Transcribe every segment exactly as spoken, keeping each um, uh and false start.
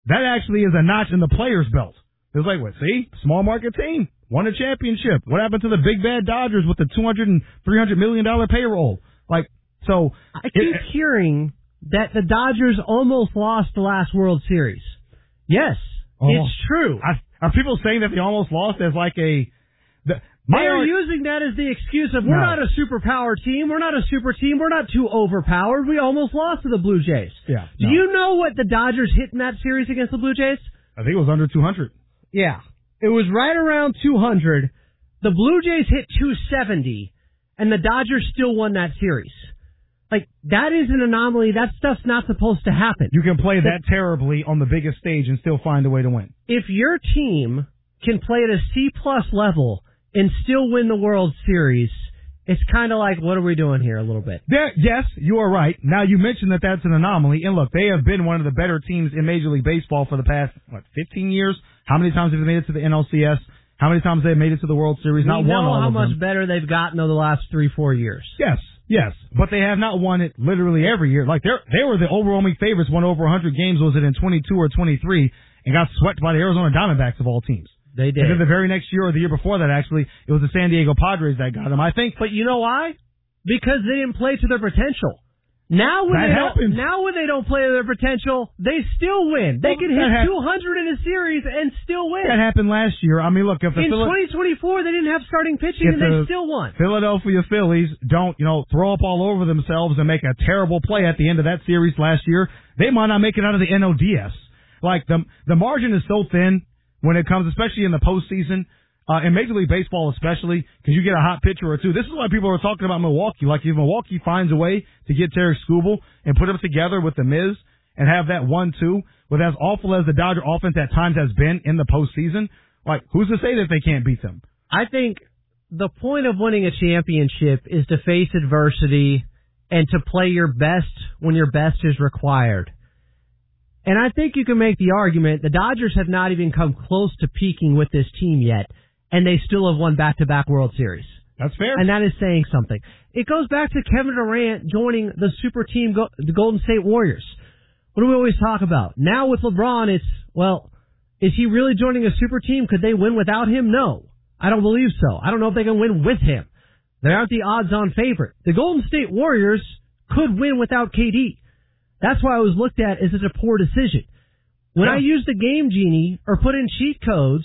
that actually is a notch in the player's belt. It's like, what, see? Small market team. Won a championship. What happened to the big bad Dodgers with the two hundred and three hundred million dollars payroll? Like, so. I keep it, uh, hearing that the Dodgers almost lost the last World Series. Yes, almost. It's true. I, are people saying that they almost lost as like a... The, they are using that as the excuse of, we're no. not a superpower team, we're not a super team, we're not too overpowered, we almost lost to the Blue Jays. Yeah. Do no. you know what the Dodgers hit in that series against the Blue Jays? I think it was under two hundred. Yeah. It was right around two hundred. The Blue Jays hit two seventy, and the Dodgers still won that series. Like, that is an anomaly. That stuff's not supposed to happen. You can play that terribly on the biggest stage and still find a way to win. If your team can play at a C-plus level and still win the World Series, it's kind of like, what are we doing here a little bit? There, yes, you are right. Now, you mentioned that that's an anomaly, and look, they have been one of the better teams in Major League Baseball for the past, what, fifteen years? How many times have they made it to the N L C S? How many times have they made it to the World Series? We Not one all know how of much them. better they've gotten over the last three, four years. Yes, yes, but they have not won it literally every year. Like, they they were the overwhelming favorites, won over one hundred games, was it in twenty-two or twenty-three, and got swept by the Arizona Diamondbacks of all teams. They did. And then the very next year or the year before that, actually, it was the San Diego Padres that got them, I think. But you know why? Because they didn't play to their potential. Now when, that they happens. don't, now when they don't play to their potential, they still win. They well, can hit ha- two hundred in a series and still win. That happened last year. I mean, look, if the In Phila- twenty twenty-four, they didn't have starting pitching, if and they the still won. Philadelphia Phillies don't, you know, throw up all over themselves and make a terrible play at the end of that series last year, they might not make it out of the N L D S. Like, the the margin is so thin when it comes, especially in the postseason, uh, in Major League Baseball especially, because you get a hot pitcher or two. This is why people are talking about Milwaukee. Like, if Milwaukee finds a way to get Terry Skubal and put them together with the Miz and have that one two, with as awful as the Dodger offense at times has been in the postseason, like, who's to say that they can't beat them? I think the point of winning a championship is to face adversity and to play your best when your best is required. And I think you can make the argument the Dodgers have not even come close to peaking with this team yet, and they still have won back-to-back World Series. That's fair. And that is saying something. It goes back to Kevin Durant joining the super team, the Golden State Warriors. What do we always talk about? Now with LeBron, it's, well, is he really joining a super team? Could they win without him? No. I don't believe so. I don't know if they can win with him. They aren't the odds-on favorite. The Golden State Warriors could win without K D. That's why I was looked at as a poor decision. When yeah. I used the Game Genie or put in cheat codes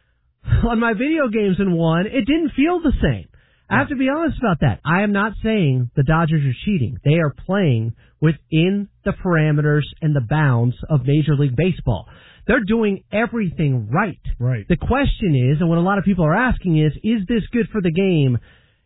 on my video games and won, it didn't feel the same. I have to be honest about that. I am not saying the Dodgers are cheating. They are playing within the parameters and the bounds of Major League Baseball. They're doing everything right. Right. The question is, and what a lot of people are asking is, is this good for the game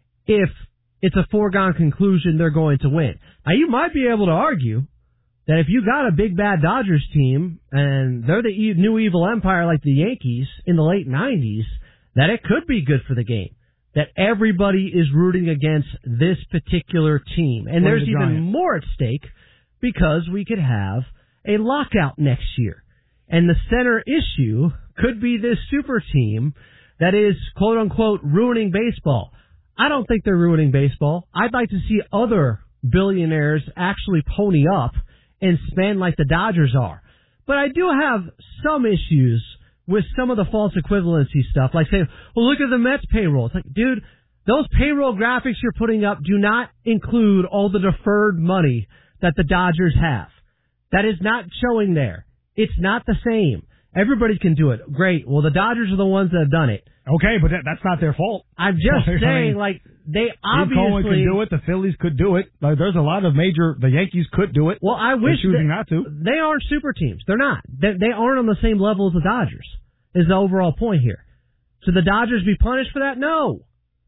if it's a foregone conclusion they're going to win? Now, you might be able to argue that if you got a big bad Dodgers team and they're the e- new evil empire like the Yankees in the late nineties, that it could be good for the game. That everybody is rooting against this particular team. And or there's the even Giants. more at stake because we could have a lockout next year. And the center issue could be this super team that is, quote unquote, ruining baseball. I don't think they're ruining baseball. I'd like to see other billionaires actually pony up and spend like the Dodgers are. But I do have some issues with some of the false equivalency stuff, like saying, well, look at the Mets payroll. It's like, dude, those payroll graphics you're putting up do not include all the deferred money that the Dodgers have. That is not showing there. It's not the same. Everybody can do it. Great. Well, the Dodgers are the ones that have done it. Okay, but that, that's not their fault. I'm just I saying, mean, like, they Steve Cohen obviously... could do it. The Phillies could do it. Like, there's a lot of major... The Yankees could do it. Well, I wish... They're choosing that, not to. They aren't super teams. They're not. They, they aren't on the same level as the Dodgers, is the overall point here. Should the Dodgers be punished for that? No.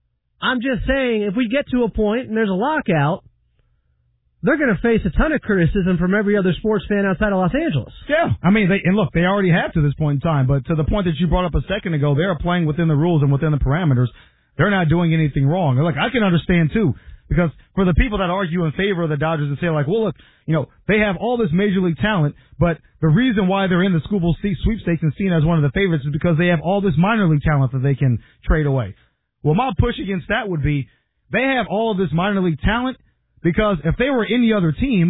I'm just saying, if we get to a point and there's a lockout, they're going to face a ton of criticism from every other sports fan outside of Los Angeles. Yeah. I mean, they, and look, they already have to this point in time, but to the point that you brought up a second ago, they're playing within the rules and within the parameters. They're not doing anything wrong. Look, I can understand, too, because for the people that argue in favor of the Dodgers and say, like, well, look, you know, they have all this major league talent, but the reason why they're in the Skubal sweepstakes and seen as one of the favorites is because they have all this minor league talent that they can trade away. Well, my push against that would be they have all of this minor league talent, because if they were any other team,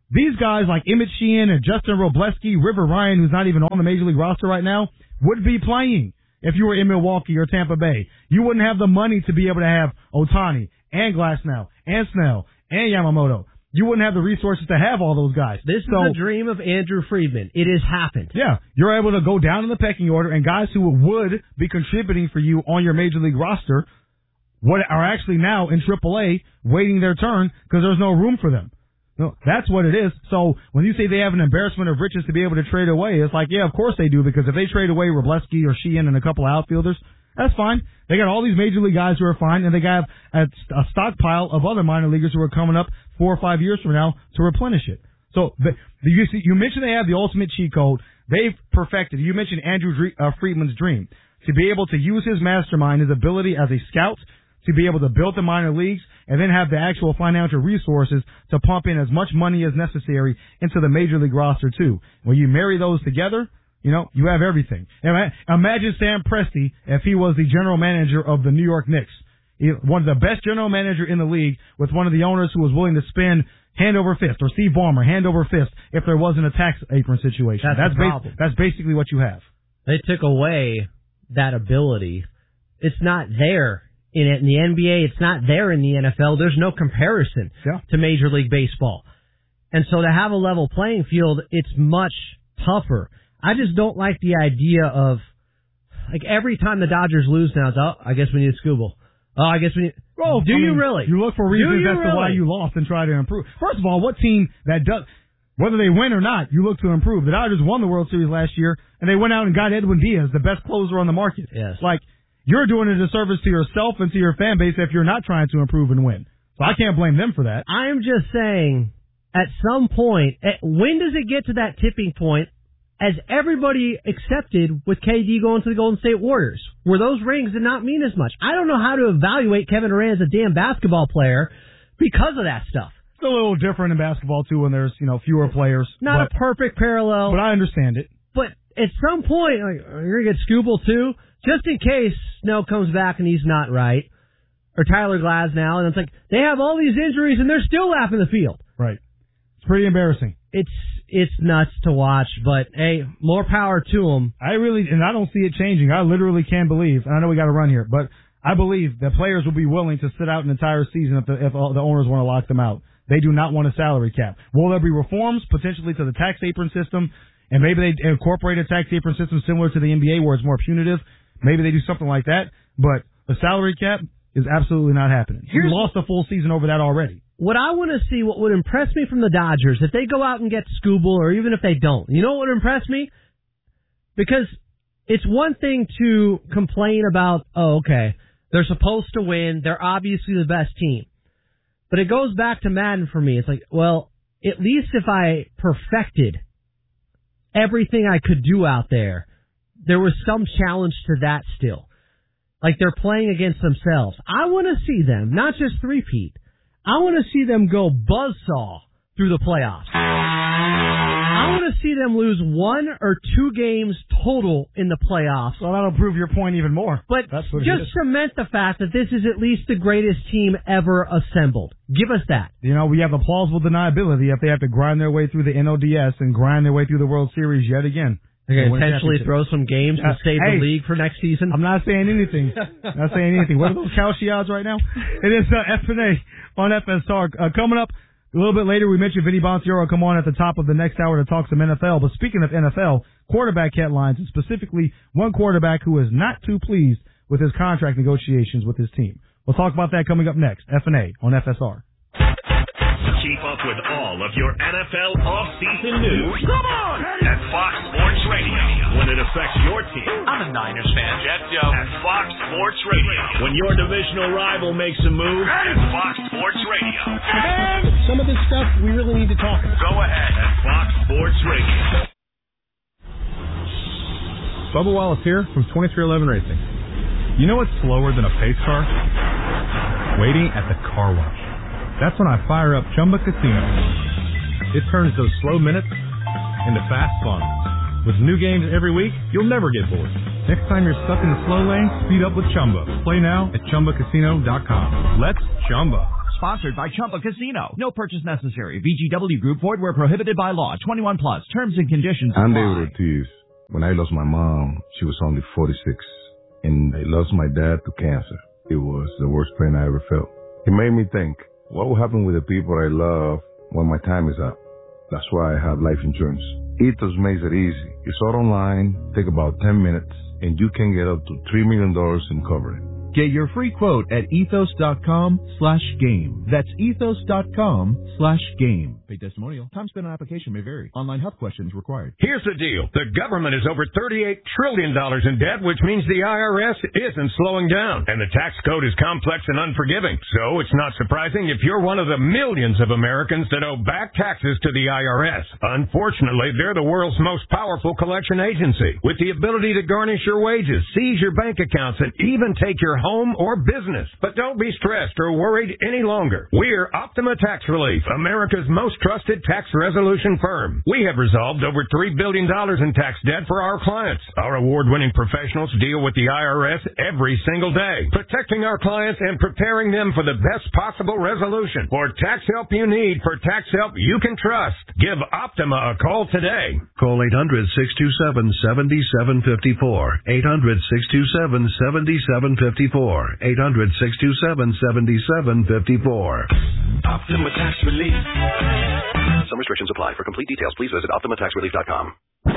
these guys like Emmett Sheehan and Justin Robleski, River Ryan, who's not even on the Major League roster right now, would be playing if you were in Milwaukee or Tampa Bay. You wouldn't have the money to be able to have Ohtani and Glasnow and Snell and Yamamoto. You wouldn't have the resources to have all those guys. This so, is the dream of Andrew Friedman. It has happened. Yeah, you're able to go down in the pecking order, and guys who would be contributing for you on your Major League roster what are actually now in triple A waiting their turn because there's no room for them. No, that's what it is. So when you say they have an embarrassment of riches to be able to trade away, it's like, yeah, of course they do, because if they trade away Robleski or Sheehan and a couple of outfielders, that's fine. They got all these major league guys who are fine, and they got a, a stockpile of other minor leaguers who are coming up four or five years from now to replenish it. So the, the, you, see, you mentioned they have the ultimate cheat code. They've perfected. You mentioned Andrew uh, Friedman's dream to be able to use his mastermind, his ability as a scout, to be able to build the minor leagues and then have the actual financial resources to pump in as much money as necessary into the major league roster too. When you marry those together, you know, you have everything. Imagine Sam Presti if he was the general manager of the New York Knicks. He, one of the best general manager in the league with one of the owners who was willing to spend hand over fist, or Steve Ballmer, hand over fist, if there wasn't a tax apron situation. That's, that's, the problem. Bas- that's basically what you have. They took away that ability. It's not there in, in the N B A. It's not there in the N F L. There's no comparison yeah. to Major League Baseball. And so to have a level playing field, it's much tougher. I just don't like the idea of, like, every time the Dodgers lose now, it's, oh, I guess we need a Scooble. Oh, I guess we need... Well, do I you mean, really? You look for reasons as really? to why you lost and try to improve. First of all, what team that does... Whether they win or not, you look to improve. The Dodgers won the World Series last year, and they went out and got Edwin Diaz, the best closer on the market. Yes. Like, you're doing a disservice to yourself and to your fan base if you're not trying to improve and win. So I can't blame them for that. I'm just saying, at some point, when does it get to that tipping point, as everybody accepted with K D going to the Golden State Warriors, where those rings did not mean as much? I don't know how to evaluate Kevin Durant as a damn basketball player because of that stuff. It's a little different in basketball, too, when there's, you know, fewer players. Not but, a perfect parallel. But I understand it. But at some point, like, you're going to get Scooble, too, just in case Snell comes back and he's not right, or Tyler Glasnow, and it's like, they have all these injuries and they're still lapping the field. Right. It's pretty embarrassing. It's it's nuts to watch, but hey, more power to them. I really, and I don't see it changing. I literally can believe, and I know we got to run here, but I believe that players will be willing to sit out an entire season if the, if all the owners want to lock them out. They do not want a salary cap. Will there be reforms potentially to the tax apron system, and maybe they incorporate a tax apron system similar to the N B A where it's more punitive? Maybe they do something like that, but a salary cap is absolutely not happening. We lost a full season over that already. What I want to see, what would impress me from the Dodgers, if they go out and get Scooble, or even if they don't, you know what would impress me? Because it's one thing to complain about, oh, okay, they're supposed to win, they're obviously the best team. But it goes back to Madden for me. It's like, well, at least if I perfected everything I could do out there, there was some challenge to that still. Like they're playing against themselves. I want to see them, not just three-peat. I want to see them go buzzsaw through the playoffs. I want to see them lose one or two games total in the playoffs. Well, that'll prove your point even more. But That's what just cement the fact that this is at least the greatest team ever assembled. Give us that. You know, we have a plausible deniability if they have to grind their way through the N O D S and grind their way through the World Series yet again. They're going to intentionally throw some games to save hey, the league for next season? I'm not saying anything. not saying anything. What are those Cowshy odds right now? It is uh, F and A on F S R. Uh, coming up a little bit later, we mentioned Vinny Bonsiero will come on at the top of the next hour to talk some N F L. But speaking of N F L, quarterback headlines, and specifically one quarterback who is not too pleased with his contract negotiations with his team. We'll talk about that coming up next. F and A on F S R. Keep up with all of your N F L off-season news. Come on! At Fox Sports Radio. When it affects your team. I'm a Niners fan, Jeff Joe. At Fox Sports Radio. When your divisional rival makes a move. At Fox Sports Radio. And some of this stuff we really need to talk about. Go ahead at Fox Sports Radio. Bubba Wallace here from twenty-three eleven Racing. You know what's slower than a pace car? Waiting at the car wash. That's when I fire up Chumba Casino. It turns those slow minutes into fast fun. With new games every week, you'll never get bored. Next time you're stuck in the slow lane, speed up with Chumba. Play now at Chumba Casino dot com. Let's Chumba. Sponsored by Chumba Casino. No purchase necessary. V G W Group, void where prohibited by law. twenty-one plus. Terms and conditions apply. I'm David Ortiz. When I lost my mom, she was only forty-six. And I lost my dad to cancer. It was the worst pain I ever felt. It made me think, what will happen with the people I love when my time is up? That's why I have life insurance. Ethos makes it easy. It's all online, take about ten minutes, and you can get up to three million dollars in coverage. Get your free quote at ethos.com slash game. That's ethos.com slash game. Paid testimonial. Time spent on application may vary. Online health questions required. Here's the deal. The government is over thirty-eight trillion dollars in debt, which means the I R S isn't slowing down. And the tax code is complex and unforgiving. So it's not surprising if you're one of the millions of Americans that owe back taxes to the I R S. Unfortunately, they're the world's most powerful collection agency, with the ability to garnish your wages, seize your bank accounts, and even take your home or business. But don't be stressed or worried any longer. We're Optima Tax Relief, America's most trusted tax resolution firm. We have resolved over three billion dollars in tax debt for our clients. Our award-winning professionals deal with the I R S every single day, protecting our clients and preparing them for the best possible resolution. For tax help you need, for tax help you can trust, give Optima a call today. Call eight hundred, six two seven, seven seven five four. eight hundred, six two seven, seven seven five four. eight hundred, six two seven, seven seven five four. Optima Tax Relief. Some restrictions apply. For complete details, please visit optima tax relief dot com.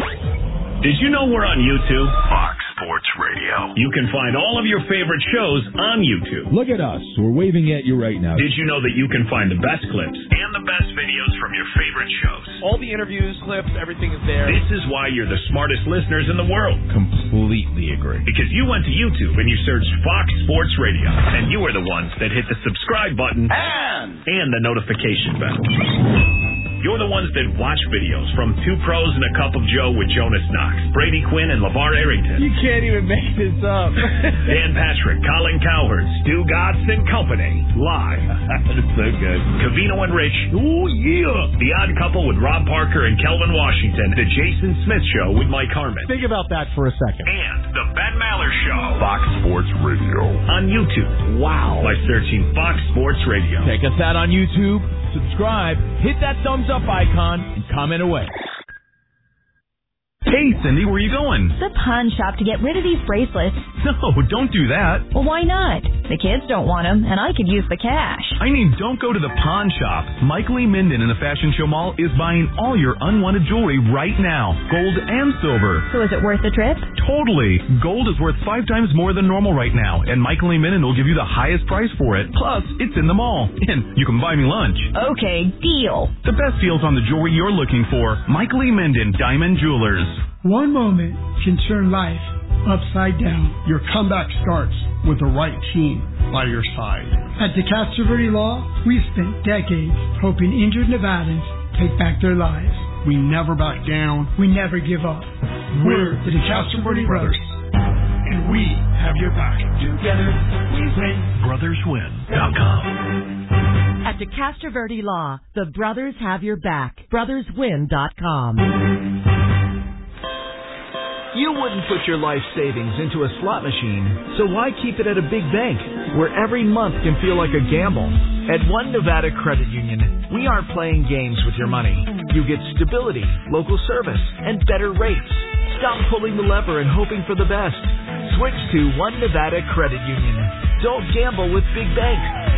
Did you know we're on YouTube? Fox Sports Radio. You can find all of your favorite shows on YouTube. Look at us. We're waving at you right now. Did you know that you can find the best clips and the best videos from your favorite shows? All the interviews, clips, everything is there. This is why you're the smartest listeners in the world. Completely agree. Because you went to YouTube and you searched Fox Sports Radio, and you were the ones that hit the subscribe button and, and the notification bell. You're the ones that watch videos from Two Pros and a Cup of Joe with Jonas Knox, Brady Quinn, and LeVar Arrington. You can't even make this up. Dan Patrick, Colin Cowherd, Stu Gotts and Company. Live. That's so good. Cavino and Rich. Ooh, yeah. The Odd Couple with Rob Parker and Kelvin Washington. The Jason Smith Show with Mike Harmon. Think about that for a second. And The Ben Maller Show. Fox Sports Radio. On YouTube. Wow. By searching Fox Sports Radio. Check us out on YouTube. Subscribe, hit that thumbs up icon, and comment away. Hey, Cindy, where are you going? The pawn shop to get rid of these bracelets. No, don't do that. Well, why not? The kids don't want them, and I could use the cash. I mean, don't go to the pawn shop. Michael E. Minden in the Fashion Show Mall is buying all your unwanted jewelry right now, gold and silver. So is it worth the trip? Totally. Gold is worth five times more than normal right now, and Michael E. Minden will give you the highest price for it. Plus, it's in the mall, and you can buy me lunch. Okay, deal. The best deals on the jewelry you're looking for. Michael E. Minden, Diamond Jewelers. One moment can turn life upside down. Your comeback starts with the right team by your side. At the Castroverde Law, we've spent decades hoping injured Nevadans take back their lives. We never back down. We never give up. We're the Castroverde Brothers, and we have your back. Together we win. brothers win dot com. At the Castroverde Law, the brothers have your back. brothers win dot com. You wouldn't put your life savings into a slot machine, so why keep it at a big bank where every month can feel like a gamble? At One Nevada Credit Union, we aren't playing games with your money. You get stability, local service, and better rates. Stop pulling the lever and hoping for the best. Switch to One Nevada Credit Union. Don't gamble with big banks.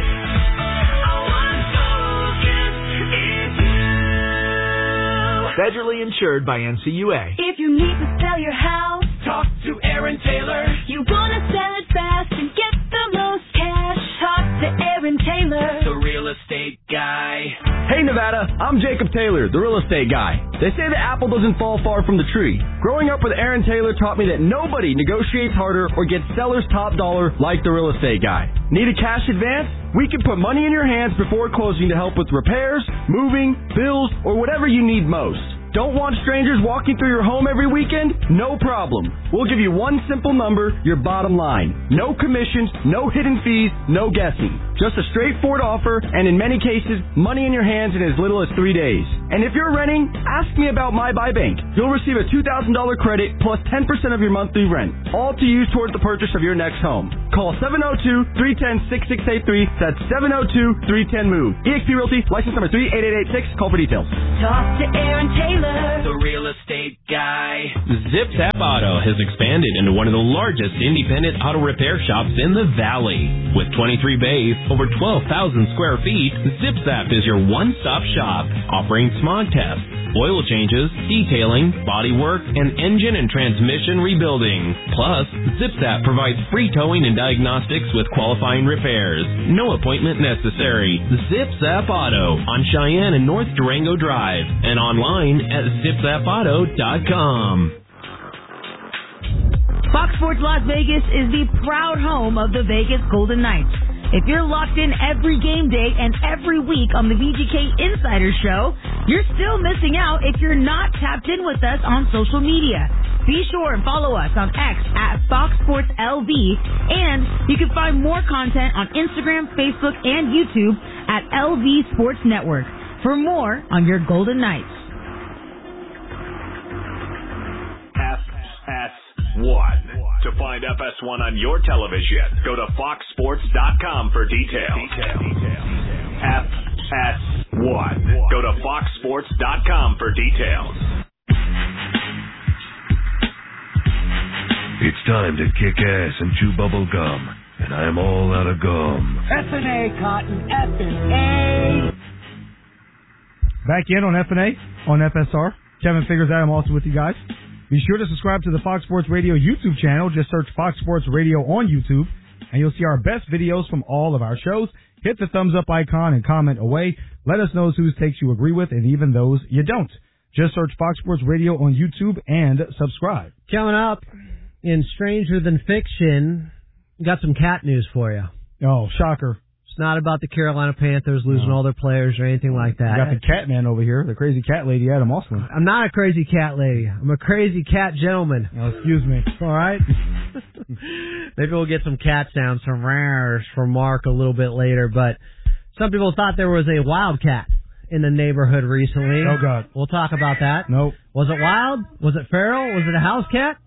Federally insured by N C U A. If you need to sell your house, talk to Aaron Taylor. You want to sell it fast and get the most cash, talk to Aaron Taylor, the real estate guy. Hey Nevada, I'm Jacob Taylor, the real estate guy. They say the apple doesn't fall far from the tree. Growing up with Aaron Taylor taught me that nobody negotiates harder or gets seller's top dollar like the real estate guy. Need a cash advance? We can put money in your hands before closing to help with repairs, moving, bills, or whatever you need most. Don't want strangers walking through your home every weekend? No problem. We'll give you one simple number, your bottom line. No commissions, no hidden fees, no guessing. Just a straightforward offer, and in many cases, money in your hands in as little as three days. And if you're renting, ask me about My Buy Bank. You'll receive a two thousand dollars credit plus ten percent of your monthly rent, all to use towards the purchase of your next home. Call seven oh two, three one oh, six six eight three. That's seven oh two, three one oh, MOVE. eXp Realty, license number three eight eight eight six. Call for details. Talk to Aaron Taylor, the real estate guy. ZipZap Auto has expanded into one of the largest independent auto repair shops in the Valley. With twenty-three bays, over twelve thousand square feet, ZipZap is your one-stop shop, offering smog tests, oil changes, detailing, body work, and engine and transmission rebuilding. Plus, ZipZap provides free towing and diagnostics with qualifying repairs. No appointment necessary. ZipZap Auto on Cheyenne and North Durango Drive and online at zip zap auto dot com. Fox Sports Las Vegas is the proud home of the Vegas Golden Knights. If you're locked in every game day and every week on the V G K Insider Show, you're still missing out if you're not tapped in with us on social media. Be sure and follow us on X at Fox Sports L V, and you can find more content on Instagram, Facebook, and YouTube at L V Sports Network for more on your Golden Knights. F S one. To find F S one on your television, go to fox sports dot com for details. F S one. Go to fox sports dot com for details. It's time to kick ass and chew bubble gum, and I'm all out of gum. F and A, Cotton, F and A. Back in on F and A on F S R. Kevin Figures out. I'm also with you guys. Be sure to subscribe to the Fox Sports Radio YouTube channel. Just search Fox Sports Radio on YouTube, and you'll see our best videos from all of our shows. Hit the thumbs up icon and comment away. Let us know whose takes you agree with and even those you don't. Just search Fox Sports Radio on YouTube and subscribe. Coming up in Stranger Than Fiction, got some cat news for you. Oh, shocker. It's not about the Carolina Panthers losing no. all their players or anything like that. You got the cat man over here, the crazy cat lady, Adam Austin. I'm not a crazy cat lady. I'm a crazy cat gentleman. Oh, excuse me. All right? Maybe we'll get some cat sounds from Rares from Mark a little bit later, but some people thought there was a wildcat in the neighborhood recently. Oh, God. We'll talk about that. Nope. Was it wild? Was it feral? Was it a house cat?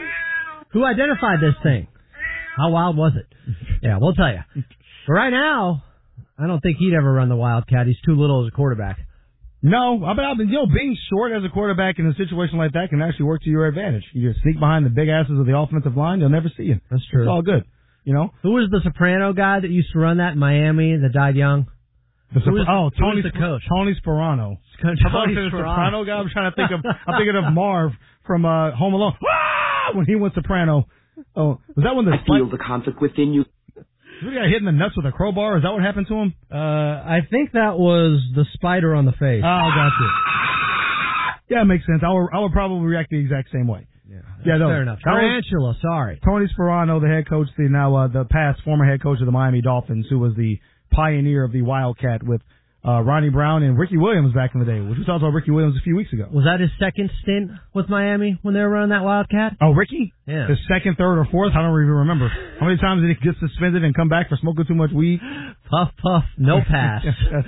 Who identified this thing? How wild was it? Yeah, we'll tell you. But right now, I don't think he'd ever run the Wildcat. He's too little as a quarterback. No, I mean, you know, being short as a quarterback in a situation like that can actually work to your advantage. You just sneak behind the big asses of the offensive line, they'll never see you. That's true. It's all good, you know. Who was the Soprano guy that used to run that in Miami that died young? The Sopra- was, oh, Tony the coach? Tony Sperano. Tony Sperano. Soprano guy. I'm trying to think of. I'm thinking of Marv from uh, Home Alone. Ah! When he went soprano. Oh, was that when the I feel the conflict within you. He got hit in the nuts with a crowbar. Is that what happened to him? Uh, I think that was the spider on the face. Oh, gotcha. Yeah, it makes sense. I would, I would probably react the exact same way. Yeah, yeah, no, fair enough. Tarantula, sorry. Tony Sperano, the head coach, the now uh, the past former head coach of the Miami Dolphins, who was the pioneer of the Wildcat with uh, Ronnie Brown and Ricky Williams back in the day, which we talked about Ricky Williams a few weeks ago. Was that his second stint with Miami when they were running that Wildcat? Oh, Ricky? Yeah. His second, third, or fourth? I don't even remember. How many times did he get suspended and come back for smoking too much weed? Puff, puff, no pass.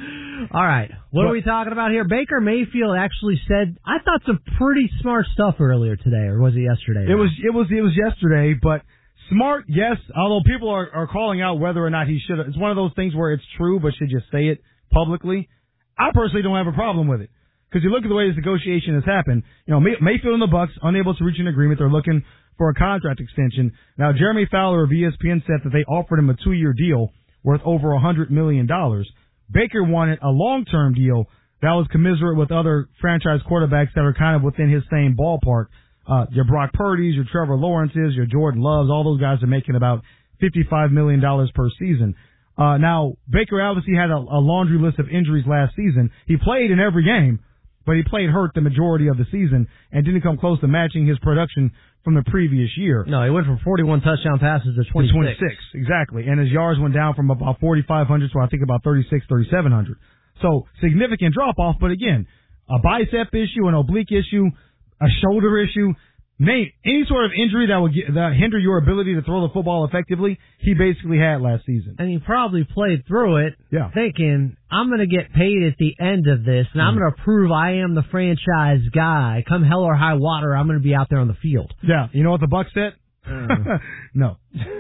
All right. What but, are we talking about here? Baker Mayfield actually said, I thought some pretty smart stuff earlier today, or was it yesterday? It was, it was, it was yesterday, but smart, yes, although people are, are calling out whether or not he should. It's one of those things where it's true, but should just say it publicly. I personally don't have a problem with it. Because you look at the way this negotiation has happened, you know, May- Mayfield and the Bucks unable to reach an agreement. They're looking for a contract extension. Now, Jeremy Fowler of E S P N said that they offered him a two-year deal worth over one hundred million dollars. Baker wanted a long-term deal that was commensurate with other franchise quarterbacks that are kind of within his same ballpark. Uh, your Brock Purdy's, your Trevor Lawrence's, your Jordan Loves, all those guys are making about fifty-five million dollars per season. Uh, now, Baker obviously had a, a laundry list of injuries last season. He played in every game, but he played hurt the majority of the season and didn't come close to matching his production from the previous year. No, he went from forty-one touchdown passes to twenty-six. To twenty-six, exactly. And his yards went down from about forty-five hundred to I think about thirty-six, thirty-seven hundred. So, significant drop-off, but again, a bicep issue, an oblique issue, a shoulder issue, name any sort of injury that would get, that hinder your ability to throw the football effectively, he basically had last season. And he probably played through it yeah. thinking, I'm going to get paid at the end of this, and mm. I'm going to prove I am the franchise guy. Come hell or high water, I'm going to be out there on the field. Yeah. You know what the Bucs said? Uh. no.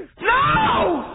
No!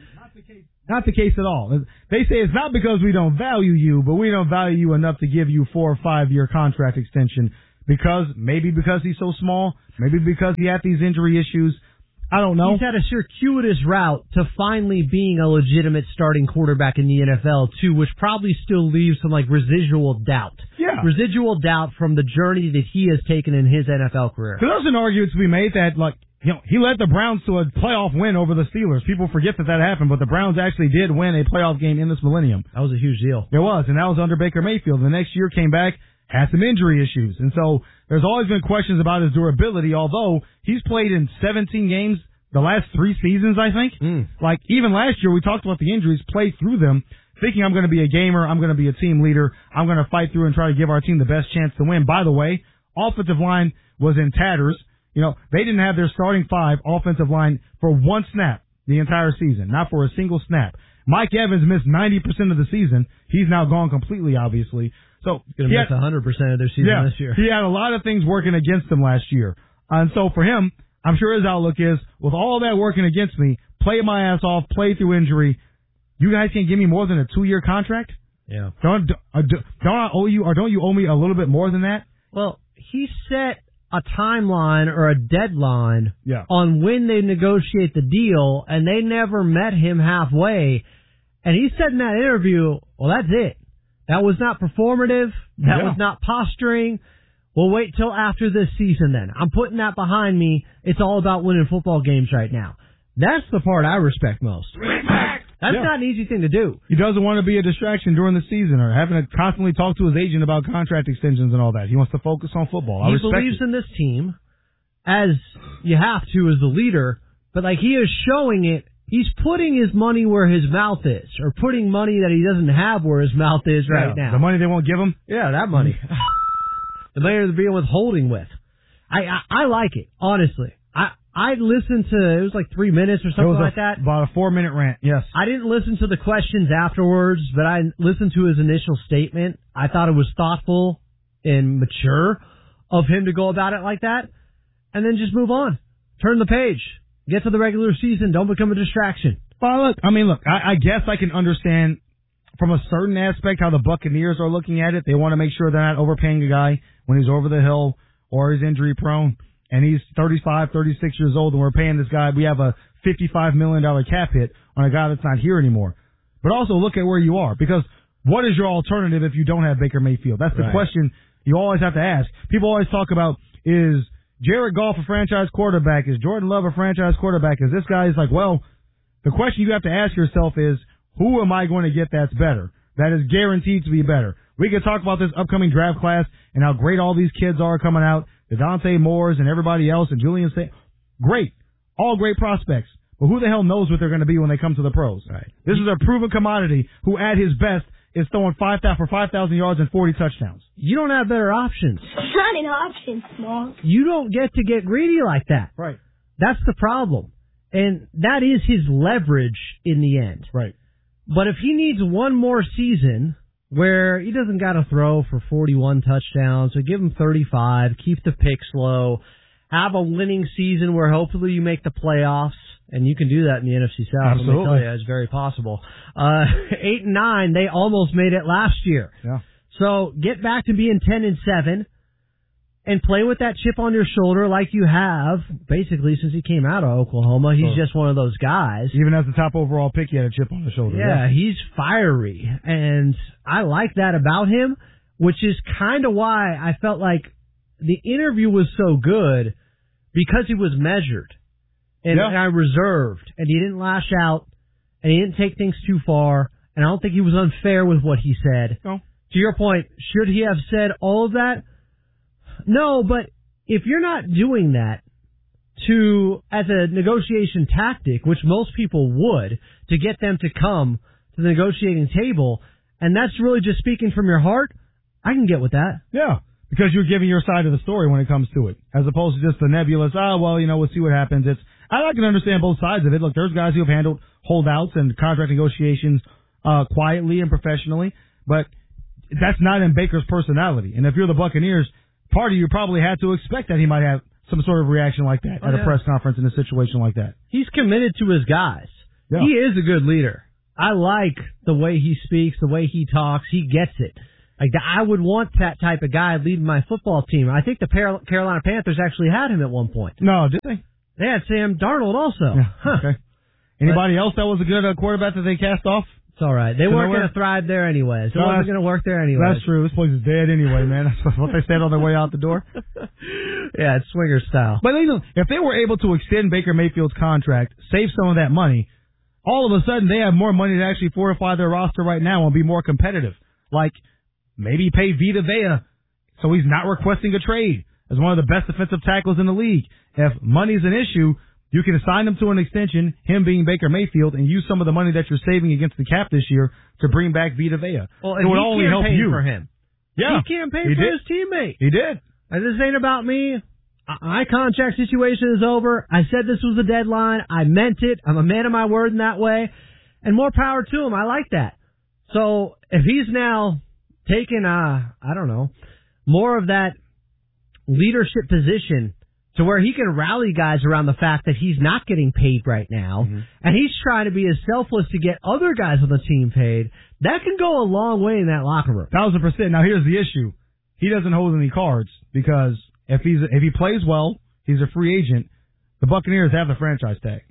Not the case at all. They say it's not because we don't value you, but we don't value you enough to give you a four or five year contract extension because maybe because he's so small, maybe because he had these injury issues. I don't know. He's had a circuitous route to finally being a legitimate starting quarterback in the N F L too, which probably still leaves some like residual doubt. Yeah. Residual doubt from the journey that he has taken in his N F L career. There's an argument to be made that like, you know, he led the Browns to a playoff win over the Steelers. People forget that that happened, but the Browns actually did win a playoff game in this millennium. That was a huge deal. It was, and that was under Baker Mayfield. The next year came back, had some injury issues. And so there's always been questions about his durability, although he's played in seventeen games the last three seasons, I think. Mm. Like, even last year, we talked about the injuries, played through them, thinking I'm going to be a gamer, I'm going to be a team leader, I'm going to fight through and try to give our team the best chance to win. By the way, offensive line was in tatters. You know, they didn't have their starting five offensive line for one snap the entire season, not for a single snap. Mike Evans missed ninety percent of the season. He's now gone completely, obviously. So he's going to miss one hundred percent of their season yeah, this year. He had a lot of things working against him last year. And so for him, I'm sure his outlook is, with all that working against me, play my ass off, play through injury, you guys can't give me more than a two-year contract? Yeah. Don't, don't I owe you, or don't you owe me a little bit more than that? Well, he set a timeline or a deadline yeah. on when they negotiate the deal, and they never met him halfway. And he said in that interview, well, that's it. That was not performative. That yeah. was not posturing. We'll wait till after this season then. I'm putting that behind me. It's all about winning football games right now. That's the part I respect most. That's yeah. not an easy thing to do. He doesn't want to be a distraction during the season or having to constantly talk to his agent about contract extensions and all that. He wants to focus on football. I he respect believes it. in this team, as you have to as the leader, but like he is showing it, he's putting his money where his mouth is, or putting money that he doesn't have where his mouth is right yeah, now. The money they won't give him? Yeah, that money. The money they're being withholding with. I, I I like it, honestly. I I listened to, it was like three minutes or something like a, that. About a four minute rant, yes. I didn't listen to the questions afterwards, but I listened to his initial statement. I thought it was thoughtful and mature of him to go about it like that, and then just move on. Turn the page. Get to the regular season. Don't become a distraction. Well, look, I mean, look, I, I guess I can understand from a certain aspect how the Buccaneers are looking at it. They want to make sure they're not overpaying a guy when he's over the hill or he's injury prone. And he's thirty-five, thirty-six years old, and we're paying this guy. We have a fifty-five million dollars cap hit on a guy that's not here anymore. But also look at where you are, because what is your alternative if you don't have Baker Mayfield? That's the right. question you always have to ask. People always talk about, is Jared Goff a franchise quarterback? Is Jordan Love a franchise quarterback? Is this guy is like, well, the question you have to ask yourself is, who am I going to get that's better? That is guaranteed to be better. We could talk about this upcoming draft class and how great all these kids are coming out. The Dante Moores and everybody else and Julian Sa- Great. All great prospects. But who the hell knows what they're going to be when they come to the pros? Right. This is a proven commodity who at his best is throwing five thousand for five thousand yards and forty touchdowns. You don't have better options. Not an option, Mom. You don't get to get greedy like that. Right. That's the problem. And that is his leverage in the end. Right. But if he needs one more season where he doesn't got to throw for forty-one touchdowns, so give him thirty-five, keep the picks low, have a winning season where hopefully you make the playoffs, and you can do that in the N F C South. Absolutely. Let me tell you, it's very possible. Uh, eight and nine, they almost made it last year. Yeah. So get back to being ten and seven. And play with that chip on your shoulder like you have, basically, since he came out of Oklahoma. He's so, just one of those guys. Even as the top overall pick, he had a chip on the shoulder. Yeah, yeah. He's fiery. And I like that about him, which is kind of why I felt like the interview was so good, because he was measured and, yeah. and I reserved. And he didn't lash out, and he didn't take things too far. And I don't think he was unfair with what he said. No. To your point, should he have said all of that? No, but if you're not doing that to as a negotiation tactic, which most people would, to get them to come to the negotiating table, and that's really just speaking from your heart, I can get with that. Yeah, because you're giving your side of the story when it comes to it, as opposed to just the nebulous, oh, well, you know, we'll see what happens. It's I can understand both sides of it. Look, there's guys who have handled holdouts and contract negotiations uh, quietly and professionally, but that's not in Baker's personality. And if you're the Buccaneers, part of you probably had to expect that he might have some sort of reaction like that oh, at yeah. a press conference in a situation like that. He's committed to his guys. Yeah. He is a good leader. I like the way he speaks, the way he talks. He gets it. Like I would want that type of guy leading my football team. I think the Par- Carolina Panthers actually had him at one point. No, did they? They had Sam Darnold also. Yeah, huh. Okay. Anybody but, else that was a good uh, quarterback that they cast off? It's all right. They so weren't going to thrive there anyway. So no, it wasn't going to work there anyway. That's true. This place is dead anyway, man. That's what they said on their way out the door. Yeah, it's swinger style. But you know, if they were able to extend Baker Mayfield's contract, save some of that money, all of a sudden they have more money to actually fortify their roster right now and be more competitive. Like maybe pay Vita Vea so he's not requesting a trade as one of the best defensive tackles in the league. If money's an issue, you can assign him to an extension, him being Baker Mayfield, and use some of the money that you're saving against the cap this year to bring back Vita Vea. Well, it would only help you. For him. Yeah, he campaigned he for did. his teammate. He did. And this ain't about me. My contract situation is over. I said this was the deadline. I meant it. I'm a man of my word in that way. And more power to him. I like that. So if he's now taking, uh, I don't know, more of that leadership position to where he can rally guys around the fact that he's not getting paid right now, mm-hmm. and he's trying to be as selfless to get other guys on the team paid, that can go a long way in that locker room. Thousand percent. Now here's the issue. He doesn't hold any cards because if he's if he plays well, he's a free agent. The Buccaneers have the franchise tag.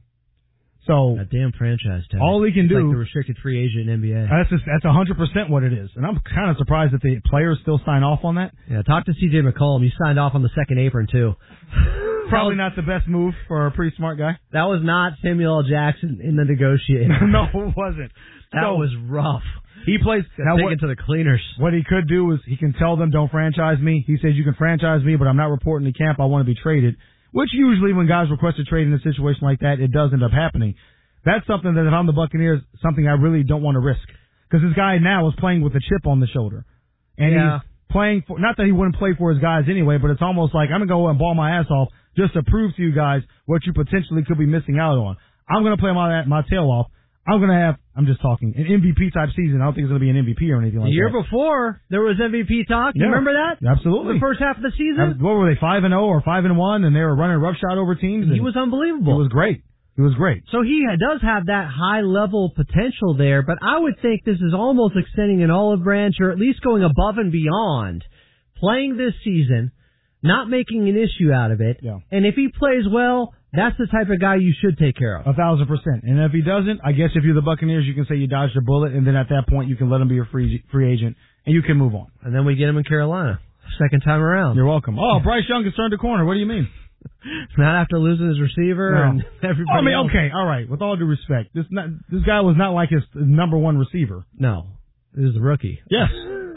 So that damn franchise tag. All he can it's do, like the restricted free agent in N B A. That's just, that's one hundred percent what it is, and I'm kind of surprised that the players still sign off on that. Yeah, talk to C J McCollum. He signed off on the second apron too. Probably not the best move for a pretty smart guy. That was not Samuel L. Jackson in the negotiating. No, it wasn't. That so, was rough. He plays now. Take it to the cleaners. What he could do is he can tell them, "Don't franchise me." He says, "You can franchise me, but I'm not reporting to camp. I want to be traded." Which usually, when guys request a trade in a situation like that, it does end up happening. That's something that if I'm the Buccaneers, something I really don't want to risk. Because this guy now is playing with a chip on the shoulder. And yeah. he's playing for, not that he wouldn't play for his guys anyway, but it's almost like I'm going to go and ball my ass off just to prove to you guys what you potentially could be missing out on. I'm going to play my my tail off. I'm going to have, I'm just talking, an M V P type season. I don't think it's going to be an M V P or anything like that. The year that. before, there was M V P talk. You yeah. remember that? Absolutely. The first half of the season? What were they, five and oh or five and one, and they were running roughshod over teams? He was unbelievable. It was great. It was great. So he does have that high-level potential there, but I would think this is almost extending an olive branch or at least going above and beyond, playing this season, not making an issue out of it, yeah. and if he plays well, that's the type of guy you should take care of. A thousand percent. And if he doesn't, I guess if you're the Buccaneers, you can say you dodged a bullet, and then at that point you can let him be a free free agent, and you can move on. And then we get him in Carolina, second time around. You're welcome. Oh, Bryce Young has turned a corner. What do you mean? Not after losing his receiver no. and everybody I mean, else. okay, all right. With all due respect, this not, this guy was not like his number one receiver. No, he was a rookie. Yes.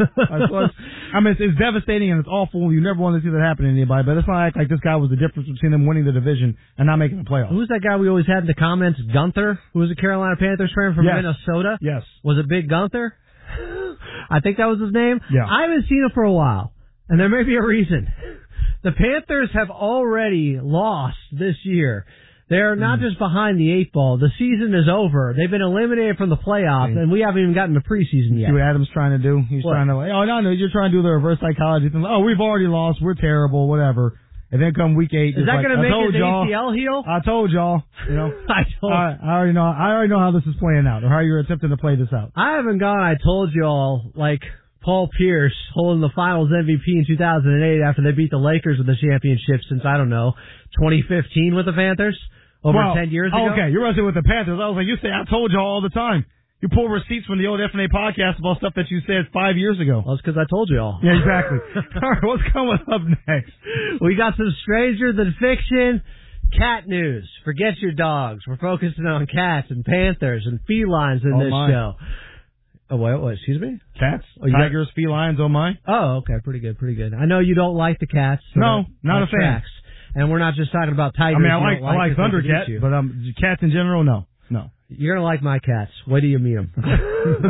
I mean, it's, it's devastating and it's awful. You never want to see that happen to anybody, but it's not like, like this guy was the difference between them winning the division and not making the playoffs. Who's that guy we always had in the comments? Gunther, who was a Carolina Panthers fan from yes. Minnesota? Yes. Was it Big Gunther? I think that was his name. Yeah. I haven't seen him for a while, and there may be a reason. The Panthers have already lost this year. They're not mm. just behind the eight ball. The season is over. They've been eliminated from the playoffs, and we haven't even gotten to preseason yet. See what Adam's trying to do? He's what? trying to, like, oh, no, no, you're trying to do the reverse psychology thing. Oh, we've already lost. We're terrible, whatever. And then come week eight. Is that like, going to make his y'all, A C L heal? I told y'all. You know, I, told I, I already know. I already know how this is playing out, or how you're attempting to play this out. I haven't gone. I told y'all like Paul Pierce holding the Finals M V P in two thousand eight after they beat the Lakers in the championship since I don't know twenty fifteen with the Panthers over well, ten years ago. Okay, you're wrestling with the Panthers. I was like, you say I told y'all all the time. You pull receipts from the old F N A podcast about stuff that you said five years ago. Well, it's because I told you all. Yeah, exactly. All right, what's coming up next? We got some Stranger Than Fiction, cat news. Forget your dogs. We're focusing on cats and panthers and felines in oh, this my. show. Oh, what, what? Excuse me? Cats? Oh, Tigers, got... felines, oh my. Oh, okay. Pretty good, pretty good. I know you don't like the cats. So no, not a fan. Tracks. And we're not just talking about tigers. I mean, I like, like I like Thundercat, but um, cats in general, no. No. You're going to like my cats. Wait till you meet them.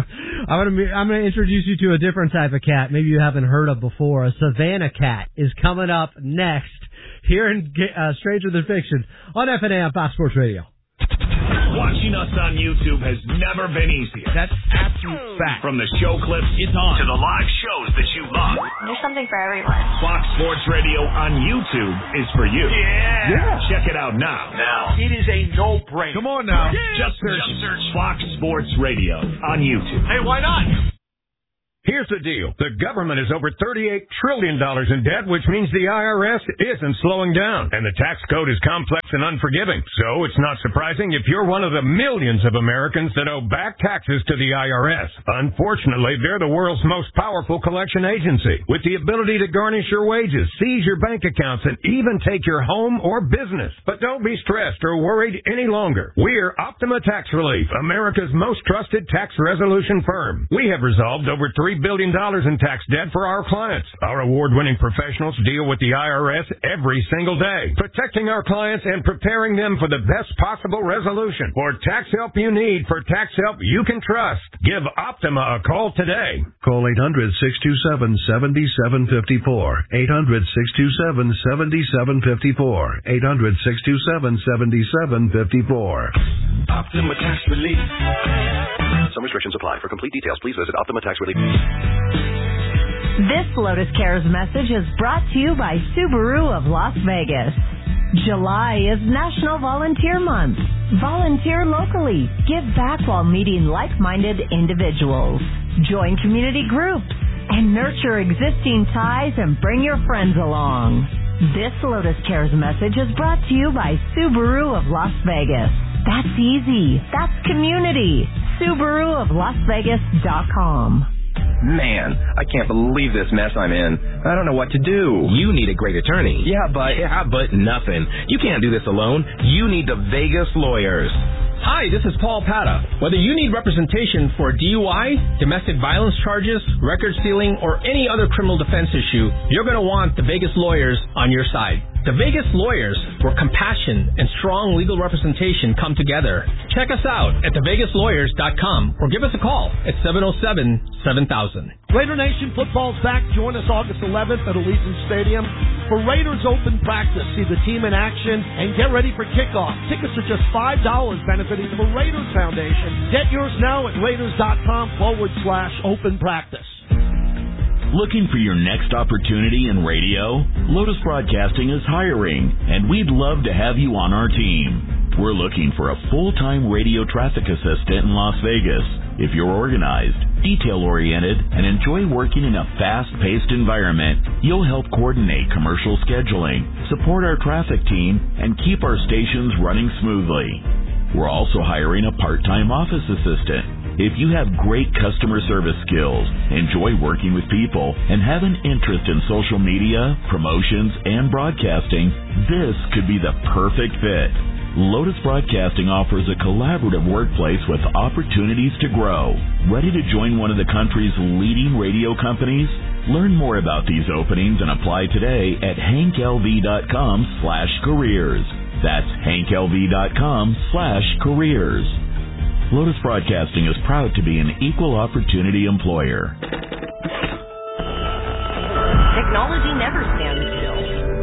I'm gonna be, I'm gonna introduce you to a different type of cat. Maybe you haven't heard of before. A Savannah cat is coming up next here in uh, Stranger Than Fiction on F N A on Fox Sports Radio. Watching us on YouTube has never been easier. That's absolute fact. From the show clips it's on. to the live shows that you love. There's something for everyone. Fox Sports Radio on YouTube is for you. Yeah. yeah. Check it out now. Now. It is a no-brainer. Come on now. Yeah. Just, search, Just search Fox Sports Radio on YouTube. Hey, why not? Here's the deal. The government is over thirty-eight trillion dollars in debt, which means the I R S isn't slowing down. And the tax code is complex and unforgiving. So it's not surprising if you're one of the millions of Americans that owe back taxes to the I R S. Unfortunately, they're the world's most powerful collection agency, with the ability to garnish your wages, seize your bank accounts, and even take your home or business. But don't be stressed or worried any longer. We're Optima Tax Relief, America's most trusted tax resolution firm. We have resolved over three billion dollars in tax debt for our clients. Our award-winning professionals deal with the I R S every single day, protecting our clients and preparing them for the best possible resolution. For tax help you need, for tax help you can trust, give Optima a call today. Call eight hundred, six two seven, seven seven five four. eight hundred, six two seven, seven seven five four. eight hundred, six two seven, seven seven five four. Optima Tax Relief. Some restrictions apply. For complete details, please visit Optima Tax Relief. This Lotus Cares message is brought to you by Subaru of Las Vegas. July is National Volunteer Month. Volunteer locally. Give back while meeting like-minded individuals. Join community groups and nurture existing ties and bring your friends along. This Lotus Cares message is brought to you by Subaru of Las Vegas. That's easy. That's community. Subaru of Las Vegas dot com. Man, I can't believe this mess I'm in. I don't know what to do. You need a great attorney. Yeah, but... Yeah, but nothing. You can't do this alone. You need the Vegas Lawyers. Hi, this is Paul Pata. Whether you need representation for D U I, domestic violence charges, record stealing, or any other criminal defense issue, you're going to want the Vegas Lawyers on your side. The Vegas Lawyers, where compassion and strong legal representation come together. Check us out at the vegas lawyers dot com or give us a call at seven oh seven, seven thousand. Raider Nation football's back. Join us August eleventh at Allegiant Stadium for Raiders Open Practice. See the team in action and get ready for kickoff. Tickets are just five dollars, benefiting the Raiders Foundation. Get yours now at raiders.com forward slash open practice. Looking for your next opportunity in radio? Lotus Broadcasting is hiring, and we'd love to have you on our team. We're looking for a full-time radio traffic assistant in Las Vegas. If you're organized, detail-oriented, and enjoy working in a fast-paced environment, you'll help coordinate commercial scheduling, support our traffic team, and keep our stations running smoothly. We're also hiring a part-time office assistant. If you have great customer service skills, enjoy working with people, and have an interest in social media, promotions, and broadcasting, this could be the perfect fit. Lotus Broadcasting offers a collaborative workplace with opportunities to grow. Ready to join one of the country's leading radio companies? Learn more about these openings and apply today at hank l v dot com slash careers. That's hank l v dot com slash careers. Lotus Broadcasting is proud to be an equal opportunity employer. Technology never stands still.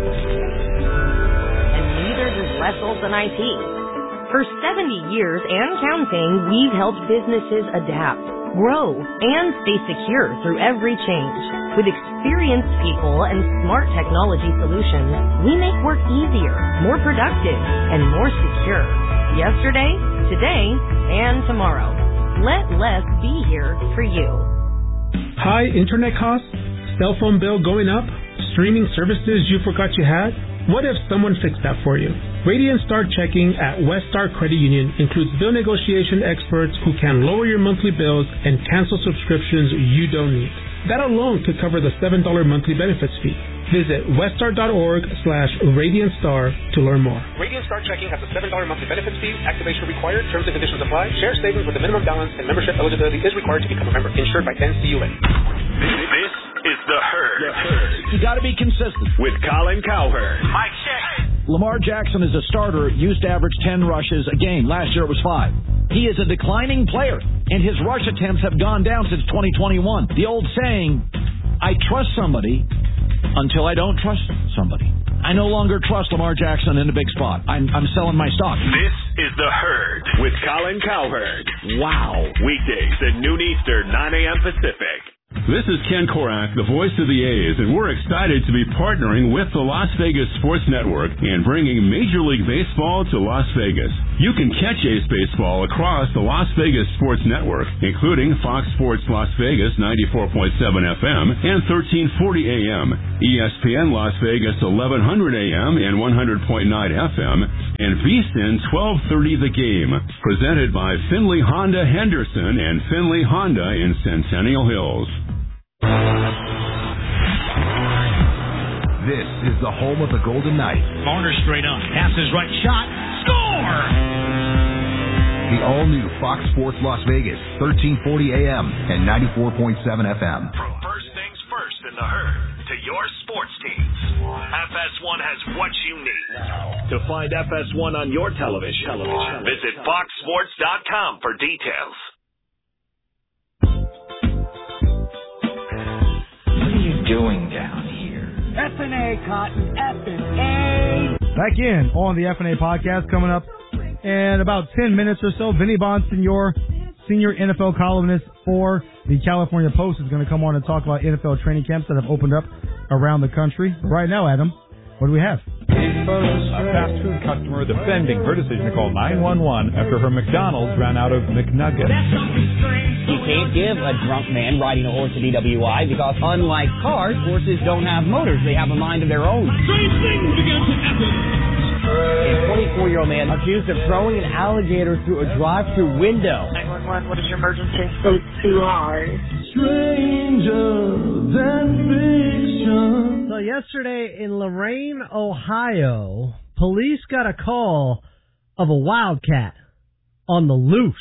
And neither does Wessels and I T. For seventy years and counting, we've helped businesses adapt, grow, and stay secure through every change. With experienced people and smart technology solutions, we make work easier, more productive, and more secure. Yesterday, today, and tomorrow. Let Les be here for you. High internet costs? Cell phone bill going up? Streaming services you forgot you had? What if someone fixed that for you? Radiant Star Checking at Westar Credit Union includes bill negotiation experts who can lower your monthly bills and cancel subscriptions you don't need. That alone could cover the seven dollars monthly benefits fee. Visit westar.org slash Radiant Star to learn more. Radiant Star Checking has a seven dollars monthly benefits fee. Activation required. Terms and conditions apply. Share savings with a minimum balance and membership eligibility is required to become a member. Insured by N C U A. This is The Herd. The Herd. You got to be consistent. With Colin Cowherd. Mike check. Lamar Jackson is a starter. Used to average ten rushes a game. Last year it was five. He is a declining player, and his rush attempts have gone down since twenty twenty-one. The old saying, I trust somebody until I don't trust somebody. I no longer trust Lamar Jackson in the big spot. I'm, I'm selling my stock. This is The Herd with Colin Cowherd. Wow. Weekdays at noon Eastern, nine a.m. Pacific. This is Ken Korak, the voice of the A's, and we're excited to be partnering with the Las Vegas Sports Network and bringing Major League Baseball to Las Vegas. You can catch A's baseball across the Las Vegas Sports Network, including Fox Sports Las Vegas ninety-four point seven F M and thirteen forty A M, E S P N Las Vegas eleven hundred A M and one hundred point nine F M, and V S I N twelve thirty The Game, presented by Finley Honda Henderson and Finley Honda in Centennial Hills. This is the home of the Golden Knights. Marner straight on. Passes right. Shot. Score! The all-new Fox Sports Las Vegas, thirteen forty A M and ninety-four point seven F M. From first things first in the Herd to your sports teams, F S one has what you need. To find F S one on your television, television. visit fox sports dot com for details. What are you doing down here? F and A, Cotton. F and A. Back in on the F and A podcast coming up in about ten minutes or so. Vinny Bonsignor, senior N F L columnist for the California Post, is going to come on and talk about N F L training camps that have opened up around the country. Right now, Adam, what do we have? A fast food customer defending her decision to call nine one one after her McDonald's ran out of McNuggets. You can't give a drunk man riding a horse a D W I because, unlike cars, horses don't have motors. They have a mind of their own. Strange things begin to happen. A twenty-four-year-old man accused of throwing an alligator through a drive-through window. nine one one, what is your emergency? It's too hard. Stranger than fiction. So yesterday in Lorain, Ohio, police got a call of a wildcat on the loose.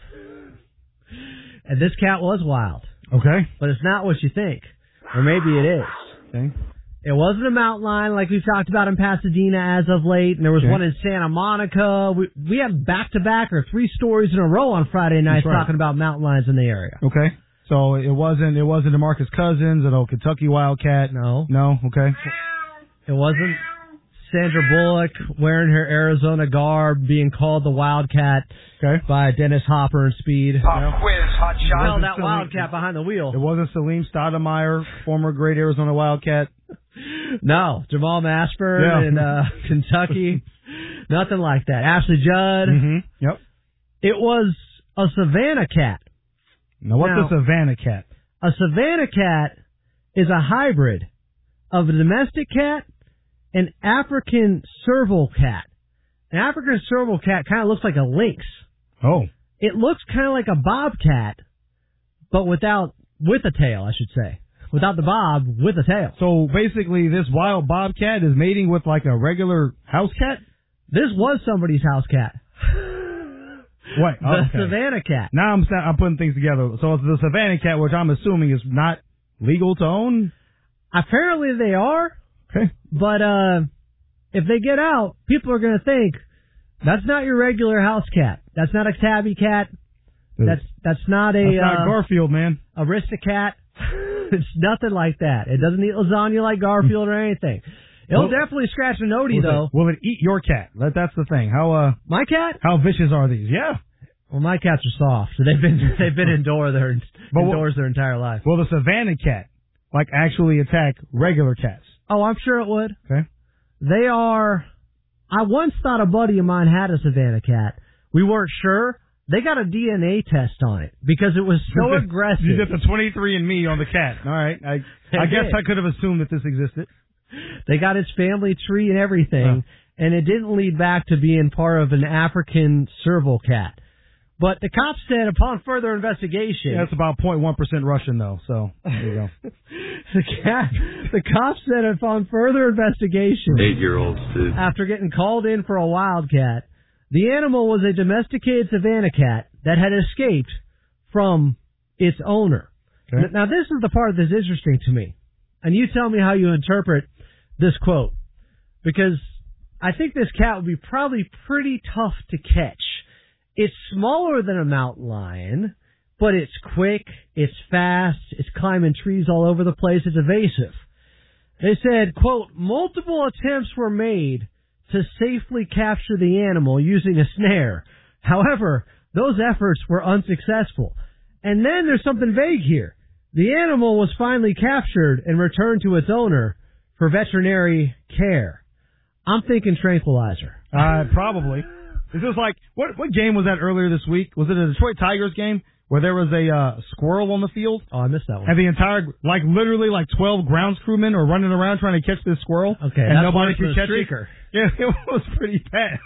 And this cat was wild. Okay. But it's not what you think. Or maybe it is. Okay. It wasn't a mountain lion like we've talked about in Pasadena as of late, and there was okay. one in Santa Monica. We we have back-to-back or three stories in a row on Friday nights right. talking about mountain lions in the area. Okay. So it wasn't it wasn't DeMarcus Cousins, an old Kentucky Wildcat. No. No. Okay. It wasn't Sandra Bullock wearing her Arizona garb being called the Wildcat okay. by Dennis Hopper and Speed. Pop no. quiz, hot shot. Well, that Wildcat behind the wheel. It wasn't Salim Stoudemire, former great Arizona Wildcat. No, Jamal Mashburn yeah. in uh, Kentucky. Nothing like that. Ashley Judd. Mm-hmm. Yep. It was a Savannah cat. Now, what's now, a Savannah cat? A Savannah cat is a hybrid of a domestic cat and African serval cat. An African serval cat kind of looks like a lynx. Oh. It looks kind of like a bobcat, but without, with a tail, I should say. Without the bob, with a tail. So basically, this wild bobcat is mating with like a regular house cat? This was somebody's house cat. What? Oh, the okay. Savannah cat. Now I'm I'm putting things together. So it's the Savannah cat, which I'm assuming is not legal to own? Apparently they are. Okay. But uh, if they get out, people are going to think, that's not your regular house cat. That's not a tabby cat. That's that's not a... That's not uh, Garfield, man. Aristocat. It's nothing like that. It doesn't eat lasagna like Garfield or anything. It'll well, definitely scratch a nodie, though. It, will it eat your cat? That, that's the thing. How uh? My cat? How vicious are these? Yeah. Well, my cats are soft, so they've been they've been indoor their but indoors what, their entire life. Will the Savannah cat like actually attack regular cats? Oh, I'm sure it would. Okay. They are. I once thought a buddy of mine had a Savannah cat. We weren't sure. They got a D N A test on it because it was so aggressive. You did the twenty-three and me on the cat. All right. I I guess I could have assumed that this existed. They got its family tree and everything, oh. and it didn't lead back to being part of an African serval cat. But the cops said upon further investigation... Yeah, that's about zero point one percent Russian, though, so there you go. the, cat, the cops said upon further investigation... Eight-year-olds, too. After getting called in for a wildcat, the animal was a domesticated Savannah cat that had escaped from its owner. Okay. Now, this is the part that's interesting to me. And you tell me how you interpret this quote. Because I think this cat would be probably pretty tough to catch It's smaller than a mountain lion, but it's quick, it's fast, it's climbing trees all over the place, it's evasive. They said, quote, multiple attempts were made to safely capture the animal using a snare. However, those efforts were unsuccessful. And then there's something vague here. The animal was finally captured and returned to its owner for veterinary care. I'm thinking tranquilizer. Uh, probably. This was like, what what game was that earlier this week? Was it a Detroit Tigers game where there was a uh, squirrel on the field? Oh, I missed that one. And the entire, like literally like twelve grounds crewmen are running around trying to catch this squirrel. Okay, and that's nobody worse could than a catch streaker. it. Yeah, it was pretty bad.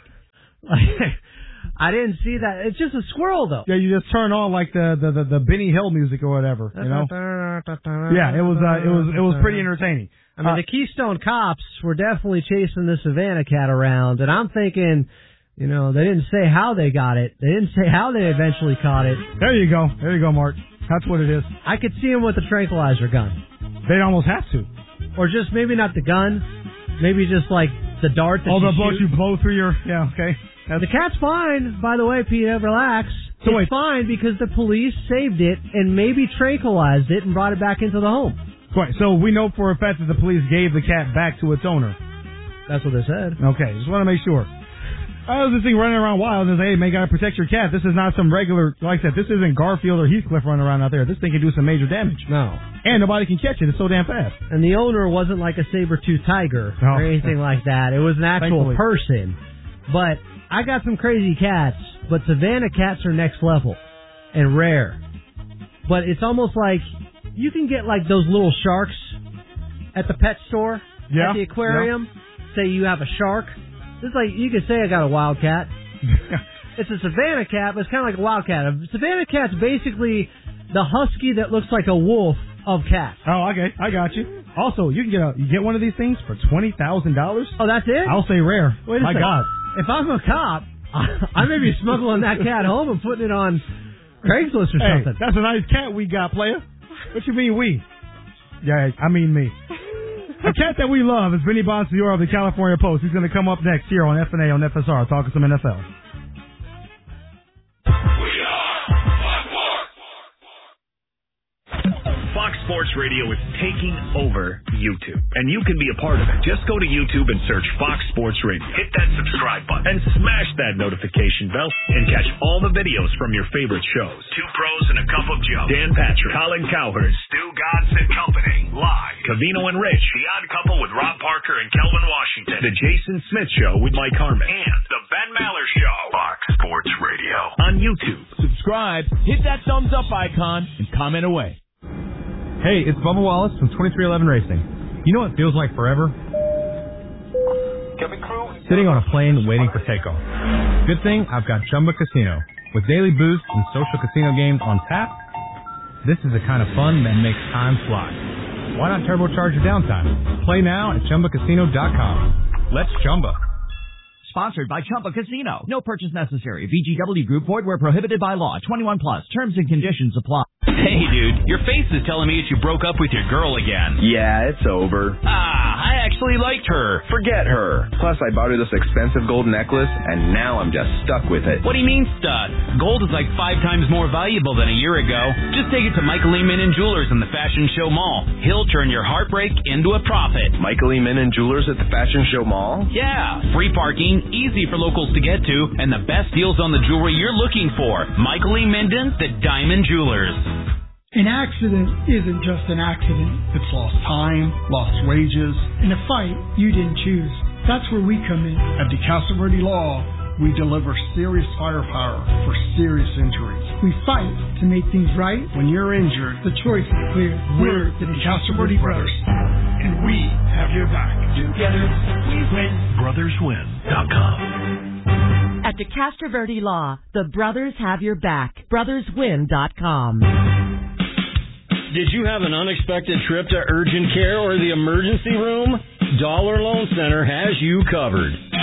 I didn't see that. It's just a squirrel, though. Yeah, you just turn on like the the, the, the Benny Hill music or whatever, you know? Yeah, it was uh, it was it was pretty entertaining. I mean, uh, the Keystone Cops were definitely chasing the Savannah cat around, and I'm thinking, you know, they didn't say how they got it. They didn't say how they eventually caught it. There you go. There you go, Mark. That's what it is. I could see him with a tranquilizer gun. They'd almost have to. Or just maybe not the gun, maybe just like the dart that oh, you the boat shoot. you blow through your, yeah, okay. That's... The cat's fine, by the way, Peter, relax. So it's wait. fine because the police saved it and maybe tranquilized it and brought it back into the home. Right, so we know for a fact that the police gave the cat back to its owner. That's what they said. Okay, just want to make sure. I was this thing running around wild and say, hey, man, gotta protect your cat. This is not some regular, like I said, this isn't Garfield or Heathcliff running around out there. This thing can do some major damage. No. And nobody can catch it. It's so damn fast. And the owner wasn't like a saber-toothed tiger no. or anything like that. It was an actual Thankfully. person. But I got some crazy cats, but Savannah cats are next level and rare. But it's almost like you can get like those little sharks at the pet store, yeah. at the aquarium. Yeah. Say you have a shark. It's like you could say I got a wildcat. It's a Savannah cat, but it's kind of like a wildcat. A Savannah cat's basically the husky that looks like a wolf of cats. Oh, okay, I got you. Also, you can get a you get one of these things for twenty thousand dollars. Oh, that's it? I'll say rare. Wait a My second. God, if I'm a cop, I may be smuggling that cat home and putting it on Craigslist or hey, something. That's a nice cat we got, player. What you mean we? Yeah, I mean me. A cat that we love is Vinny Bonsignore of the California Post. He's going to come up next here on F N A on F S R, talking some N F L. Fox Sports Radio is taking over YouTube, and you can be a part of it. Just go to YouTube and search Fox Sports Radio. Hit that subscribe button and smash that notification bell and catch all the videos from your favorite shows. Two Pros and a Cup of Joe. Dan Patrick, Colin Cowherd, Stu Godson and Company. Live. Cavino and Rich. The Odd Couple with Rob Parker and Kelvin Washington. The Jason Smith Show with Mike Harmon. And The Ben Maller Show. Fox Sports Radio on YouTube. Subscribe, hit that thumbs up icon, and comment away. Hey, it's Bubba Wallace from twenty-three eleven Racing. You know what feels like forever? Sitting on a plane waiting for takeoff. Good thing I've got Chumba Casino. With daily boosts and social casino games on tap, this is the kind of fun that makes time fly. Why not turbocharge your downtime? Play now at Chumba Casino dot com. Let's Chumba. Sponsored by Chumba Casino. No purchase necessary. V G W Group. Void where prohibited by law. twenty-one plus. Terms and conditions apply. Hey, dude, your face is telling me that you broke up with your girl again. Yeah, it's over. Ah, I actually liked her. Forget her. Plus, I bought her this expensive gold necklace, and now I'm just stuck with it. What do you mean stuck? Gold is like five times more valuable than a year ago. Just take it to Michael E. Minnan Jewelers in the Fashion Show Mall. He'll turn your heartbreak into a profit. Michael E. Minnan Jewelers at the Fashion Show Mall? Yeah, free parking, easy for locals to get to, and the best deals on the jewelry you're looking for. Michael E. Minden, the Diamond Jewelers. An accident isn't just an accident. It's lost time, lost wages, and a fight you didn't choose. That's where we come in. At DeCastro Verde Law, we deliver serious firepower for serious injuries. We fight to make things right. When you're injured, the choice is clear. We're the DeCastro Verde Brothers, and we have your back. Together, we win. brothers win dot com. At DeCastro Verde Law, the brothers have your back. brothers win dot com. Did you have an unexpected trip to urgent care or the emergency room? Dollar Loan Center has you covered.